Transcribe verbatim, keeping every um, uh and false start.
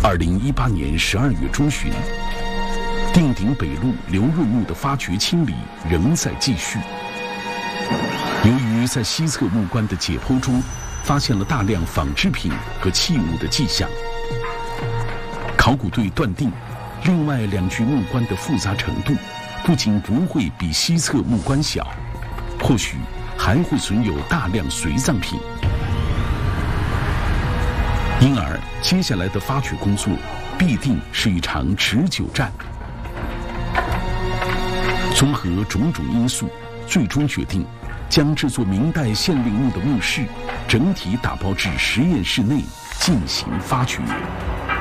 二零一八年十二月中旬，定鼎北路刘润墓的发掘清理仍在继续。由于在西侧墓棺的解剖中发现了大量纺织品和器物的迹象，考古队断定，另外两具墓棺的复杂程度不仅不会比西侧墓棺小，或许还会存有大量随葬品。因而，接下来的发掘工作必定是一场持久战。综合种种因素，最终决定将这座明代县令墓的墓室整体打包至实验室内进行发掘。